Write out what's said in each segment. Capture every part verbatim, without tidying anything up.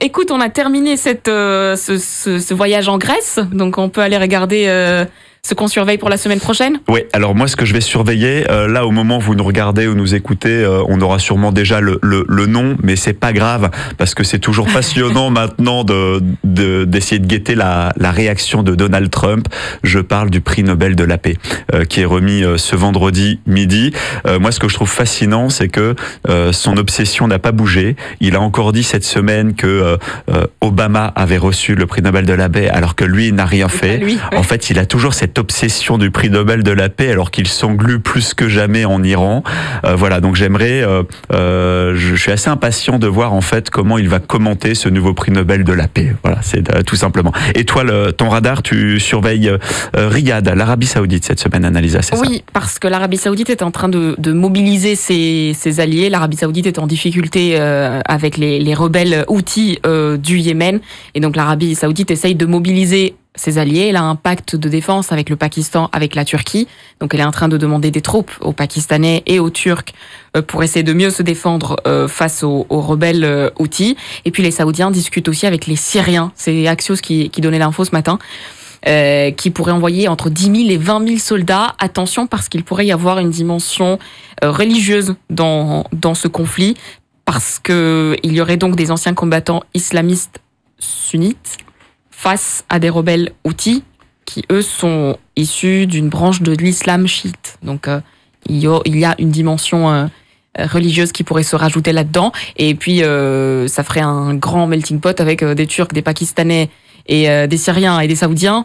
écoute, on a terminé cette, euh, ce, ce, ce voyage en Grèce, donc on peut aller regarder euh, ce qu'on surveille pour la semaine prochaine. Oui, alors moi ce que je vais surveiller, euh, là au moment où vous nous regardez ou nous écoutez, euh, on aura sûrement déjà le, le, le nom, mais c'est pas grave, parce que c'est toujours passionnant maintenant de, de, d'essayer de guetter la, la réaction de Donald Trump. Je parle du prix Nobel de la paix, euh, qui est remis euh, ce vendredi midi. Euh, moi ce que je trouve fascinant, c'est que euh, son obsession n'a pas bougé. Il a encore dit cette semaine que euh, euh, Obama avait reçu le prix Nobel de la paix, alors que lui n'a rien fait. Lui, ouais. En fait, il a toujours cette obsession du prix Nobel de la paix alors qu'il s'englue plus que jamais en Iran. Euh, voilà, donc j'aimerais, euh, euh, je, je suis assez impatient de voir en fait comment il va commenter ce nouveau prix Nobel de la paix. Voilà, c'est euh, tout simplement. Et toi, le, ton radar, tu surveilles euh, Riyad, l'Arabie Saoudite cette semaine, Annalisa, c'est ça? Oui, parce que l'Arabie Saoudite est en train de, de mobiliser ses, ses alliés. L'Arabie Saoudite est en difficulté euh, avec les, les rebelles Houthis euh, du Yémen, et donc l'Arabie Saoudite essaye de mobiliser ses alliés. Elle a un pacte de défense avec le Pakistan, avec la Turquie. Donc elle est en train de demander des troupes aux Pakistanais et aux Turcs pour essayer de mieux se défendre face aux, aux rebelles Houthis. Et puis les Saoudiens discutent aussi avec les Syriens. C'est Axios qui, qui donnait l'info ce matin. Euh, qui pourrait envoyer entre dix mille et vingt mille soldats. Attention, parce qu'il pourrait y avoir une dimension euh, religieuse dans, dans ce conflit, parce qu'il y aurait donc des anciens combattants islamistes sunnites face à des rebelles Houthis qui, eux, sont issus d'une branche de l'islam chiite. Donc, euh, il, y a, il y a une dimension euh, religieuse qui pourrait se rajouter là-dedans. Et puis, euh, ça ferait un grand melting pot avec euh, des Turcs, des Pakistanais, et euh, des Syriens et des Saoudiens.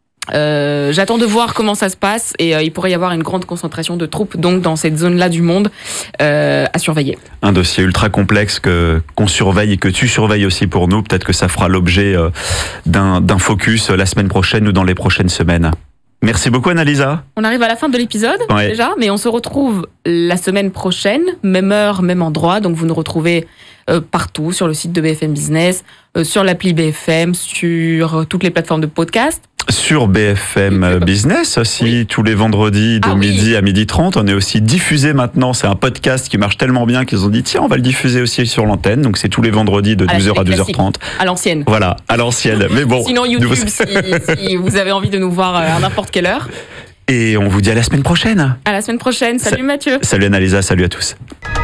Euh, j'attends de voir comment ça se passe, et euh, il pourrait y avoir une grande concentration de troupes donc dans cette zone-là du monde euh, à surveiller. Un dossier ultra complexe que qu'on surveille et que tu surveilles aussi pour nous. Peut-être que ça fera l'objet euh, d'un, d'un focus la semaine prochaine ou dans les prochaines semaines. Merci beaucoup, Annalisa. On arrive à la fin de l'épisode, ouais. déjà, mais on se retrouve la semaine prochaine, même heure, même endroit. Donc vous nous retrouvez euh, partout, sur le site de B F M Business, euh, sur l'appli B F M, sur euh, toutes les plateformes de podcast. Sur B F M Business aussi, oui. tous les vendredis de ah, midi oui. à midi trente. On est aussi diffusé maintenant. C'est un podcast qui marche tellement bien qu'ils ont dit tiens, on va le diffuser aussi sur l'antenne. Donc c'est tous les vendredis de douze heures à douze heures trente. À l'ancienne. Voilà, à l'ancienne. Mais bon. Sinon YouTube, vous... si, si vous avez envie de nous voir à n'importe quelle heure. Et on vous dit à la semaine prochaine. À la semaine prochaine. Salut Sa- Mathieu. Salut Annalisa, salut à tous.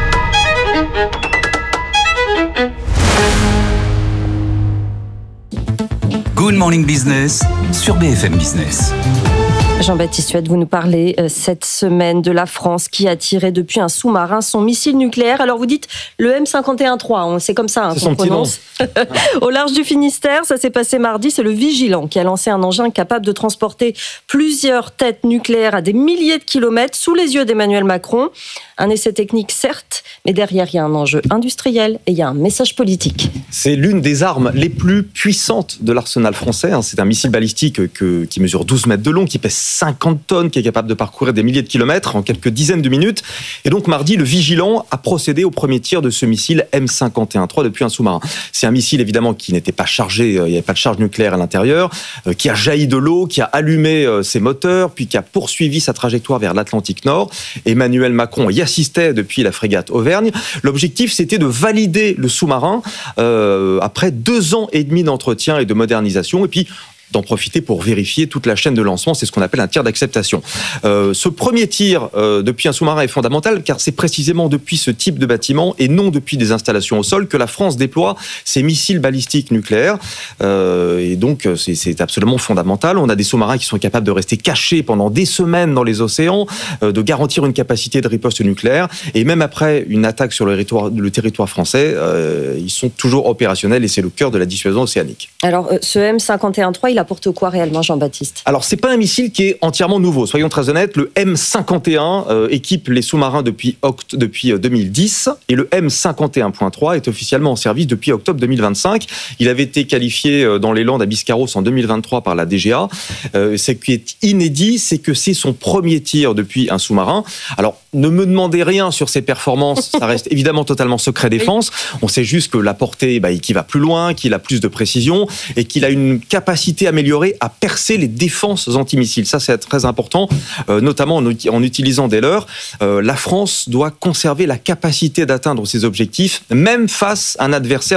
Good Morning Business sur B F M Business. Jean-Baptiste Huette, vous nous parlez euh, cette semaine de la France qui a tiré depuis un sous-marin son missile nucléaire. Alors vous dites le M cinquante et un trois, c'est comme ça hein, c'est qu'on prononce. Au large du Finistère, ça s'est passé mardi, c'est le Vigilant qui a lancé un engin capable de transporter plusieurs têtes nucléaires à des milliers de kilomètres sous les yeux d'Emmanuel Macron. Un essai technique certes, mais derrière il y a un enjeu industriel et il y a un message politique. C'est l'une des armes les plus puissantes de l'arsenal français. C'est un missile balistique que, qui mesure douze mètres de long, qui pèse cinquante tonnes, qui est capable de parcourir des milliers de kilomètres en quelques dizaines de minutes. Et donc mardi, le Vigilant a procédé au premier tir de ce missile M cinquante et un trois depuis un sous-marin. C'est un missile évidemment qui n'était pas chargé, il n'y avait pas de charge nucléaire à l'intérieur, qui a jailli de l'eau, qui a allumé ses moteurs, puis qui a poursuivi sa trajectoire vers l'Atlantique Nord. Emmanuel Macron y assistait depuis la frégate Auvergne. L'objectif, c'était de valider le sous-marin euh, après deux ans et demi d'entretien et de modernisation. Et puis, d'en profiter pour vérifier toute la chaîne de lancement. C'est ce qu'on appelle un tir d'acceptation. Euh, ce premier tir euh, depuis un sous-marin est fondamental car c'est précisément depuis ce type de bâtiment et non depuis des installations au sol que la France déploie ses missiles balistiques nucléaires. Euh, et donc, c'est, c'est absolument fondamental. On a des sous-marins qui sont capables de rester cachés pendant des semaines dans les océans, euh, de garantir une capacité de riposte nucléaire. Et même après une attaque sur le territoire, le territoire français, euh, ils sont toujours opérationnels et c'est le cœur de la dissuasion océanique. Alors, ce M cinquante et un trois, il apporte quoi réellement, Jean-Baptiste ? Alors, c'est pas un missile qui est entièrement nouveau. Soyons très honnêtes, le M cinquante et un euh, équipe les sous-marins depuis, oct- depuis deux mille dix et le M cinquante et un point trois est officiellement en service depuis octobre deux mille vingt-cinq. Il avait été qualifié dans les Landes à Biscarrosse en deux mille vingt-trois par la D G A. Euh, ce qui est inédit, c'est que c'est son premier tir depuis un sous-marin. Alors, ne me demandez rien sur ses performances, ça reste évidemment totalement secret défense. On sait juste que la portée, bah, qu'il va plus loin, qu'il a plus de précision et qu'il a une capacité améliorée à percer les défenses antimissiles. Ça, c'est très important, euh, notamment en, en utilisant des leurres. Euh, la France doit conserver la capacité d'atteindre ses objectifs, même face à un adversaire